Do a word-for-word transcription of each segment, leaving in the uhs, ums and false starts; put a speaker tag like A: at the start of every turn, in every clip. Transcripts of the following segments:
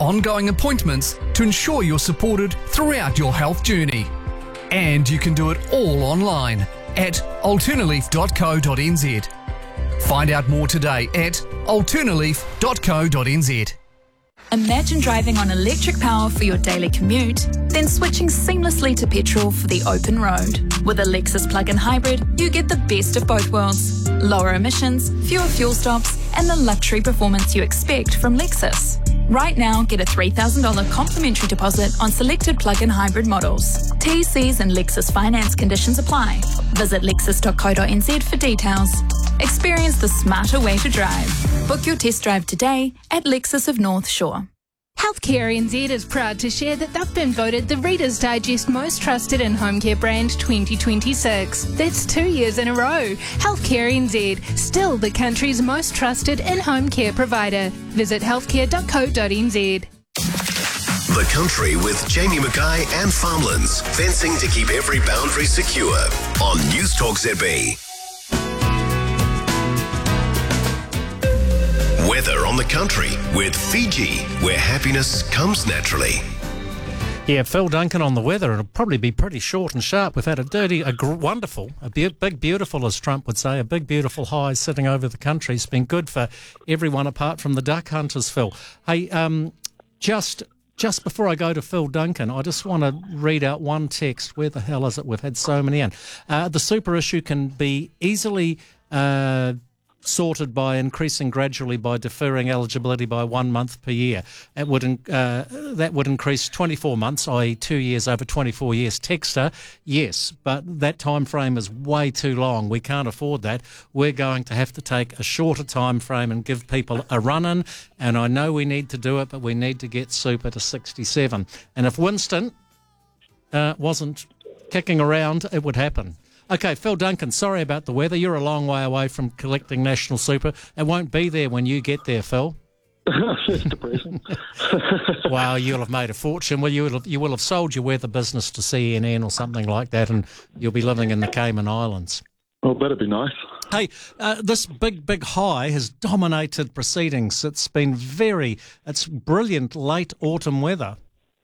A: ongoing appointments to ensure you're supported throughout your health journey. And you can do it all online at alternaleaf dot co dot n z. Find out more today at alternaleaf dot co dot n z.
B: Imagine driving on electric power for your daily commute, then switching seamlessly to petrol for the open road. With a Lexus plug-in hybrid, you get the best of both worlds. Lower emissions, fewer fuel stops, and the luxury performance you expect from Lexus. Right now, get a three thousand dollars complimentary deposit on selected plug-in hybrid models. T, Cs and Lexus finance conditions apply. Visit lexus dot co dot n z for details. Experience the smarter way to drive. Book your test drive today at Lexus of North Shore.
C: Healthcare N Z is proud to share that they've been voted the Reader's Digest Most Trusted In-Home Care Brand twenty twenty-six. That's two years in a row. Healthcare N Z, still the country's most trusted in-home care provider. Visit healthcare dot co dot n z.
D: The Country with Jamie Mackay and Farmlands. Fencing to keep every boundary secure. On News Talk Z B. Weather on the Country with Fiji, where happiness comes naturally.
E: Yeah, Phil Duncan on the weather. It'll probably be pretty short and sharp. We've had a dirty, a gr- wonderful, a be- big beautiful, as Trump would say, a big beautiful high sitting over the country. It's been good for everyone apart from the duck hunters, Phil. Hey, um, just just before I go to Phil Duncan, I just want to read out one text. Where the hell is it? We've had so many in. Uh, the super issue can be easily Uh, sorted by increasing gradually by deferring eligibility by one month per year. It would uh, that would increase twenty-four months, that is two years over twenty-four years. Texter, yes, but that time frame is way too long. We can't afford that. We're going to have to take a shorter time frame and give people a run-in, and I know we need to do it, but we need to get super to sixty-seven. And if Winston uh, wasn't kicking around, it would happen. Okay, Phil Duncan, sorry about the weather. You're a long way away from collecting National Super. It won't be there when you get there, Phil.
F: It's depressing.
E: Well, you'll have made a fortune. Well, you will have, you will have sold your weather business to C N N or something like that, and you'll be living in the Cayman Islands.
F: Oh, that'd be nice.
E: Hey, uh, this big, big high has dominated proceedings. It's been very, it's brilliant late autumn weather.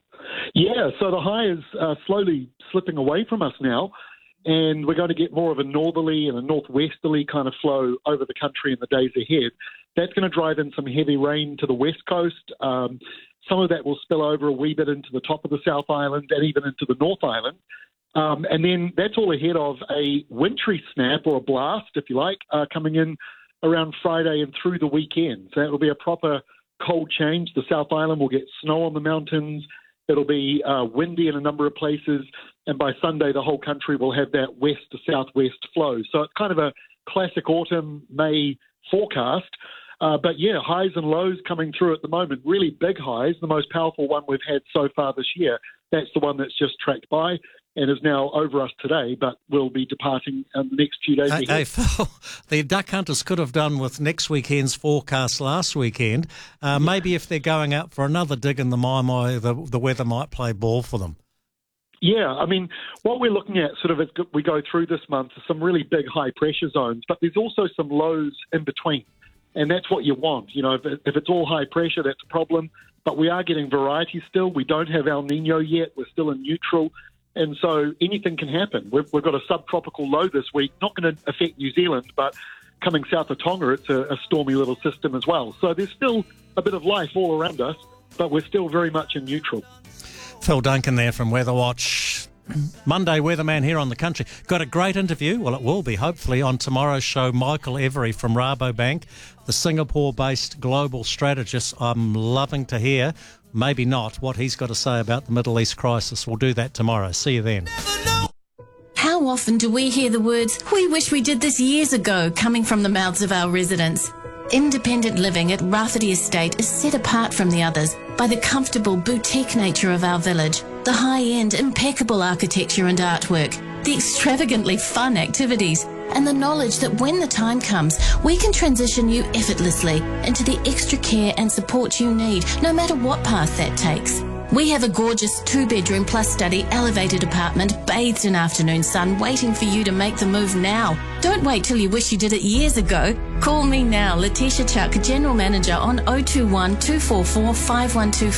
F: Yeah, so the high is uh, slowly slipping away from us now. And we're going to get more of a northerly and a northwesterly kind of flow over the country in the days ahead. That's going to drive in some heavy rain to the west coast. Um, some of that will spill over a wee bit into the top of the South Island and even into the North Island. Um, and then that's all ahead of a wintry snap or a blast, if you like, uh, coming in around Friday and through the weekend. So it'll be a proper cold change. The South Island will get snow on the mountains. It'll be uh, windy in a number of places. And by Sunday, the whole country will have that west to southwest flow. So it's kind of a classic autumn May forecast. Uh, but yeah, highs and lows coming through at the moment, really big highs. The most powerful one we've had so far this year. That's the one that's just tracked by and is now over us today, but will be departing in the next few days
E: Hey,
F: ahead.
E: hey Phil, the duck hunters could have done with next weekend's forecast last weekend. Uh, maybe if they're going out for another dig in the Mai, the, the weather might play ball for them.
F: Yeah, I mean, what we're looking at sort of as we go through this month is some really big high pressure zones, but there's also some lows in between. And that's what you want. You know, if, if it's all high pressure, that's a problem. But we are getting variety still. We don't have El Nino yet. We're still in neutral. And so anything can happen. We've, we've got a subtropical low this week, not going to affect New Zealand, but coming south of Tonga, it's a, a stormy little system as well. So there's still a bit of life all around us, but we're still very much in neutral.
E: Phil Duncan there from Weatherwatch. Monday weatherman here on the country. Got a great interview, well it will be hopefully, on tomorrow's show. Michael Every from Rabobank, the Singapore-based global strategist. I'm loving to hear, maybe not, what he's got to say about the Middle East crisis. We'll do that tomorrow. See you then.
G: How often do we hear the words, "We wish we did this years ago," coming from the mouths of our residents? Independent living at Rafferty Estate is set apart from the others by the comfortable boutique nature of our village, the high-end impeccable architecture and artwork, the extravagantly fun activities, and the knowledge that when the time comes, we can transition you effortlessly into the extra care and support you need, no matter what path that takes. We have a gorgeous two-bedroom plus study elevated apartment bathed in afternoon sun waiting for you to make the move now. Don't wait till you wish you did it years ago. Call me now, Letitia Chuck, General Manager, on oh two one, two four four, five one two four.